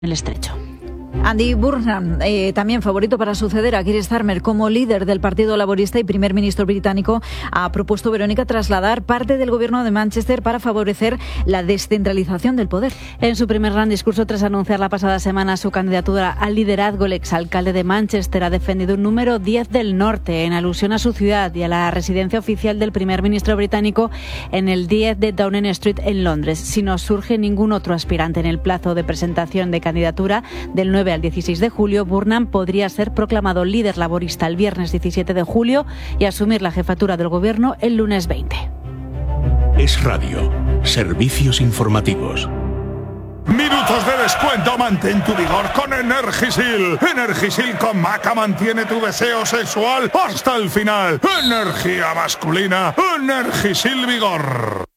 el estrecho. Andy Burnham, también favorito para suceder a Keir Starmer como líder del Partido Laborista y primer ministro británico, ha propuesto Verónica trasladar parte del gobierno de Manchester para favorecer la descentralización del poder. En su primer gran discurso tras anunciar la pasada semana su candidatura al liderazgo, el exalcalde de Manchester ha defendido un número 10 del norte en alusión a su ciudad y a la residencia oficial del primer ministro británico en el 10 de Downing Street en Londres. Si no surge ningún otro aspirante en el plazo de presentación de candidatura del 9 al 16 de julio, Burnham podría ser proclamado líder laborista el viernes 17 de julio y asumir la jefatura del gobierno el lunes 20. Es Radio. Servicios informativos. Minutos de descuento, mantén tu vigor con Energisil. Energisil con maca mantiene tu deseo sexual hasta el final. Energía masculina, Energisil Vigor.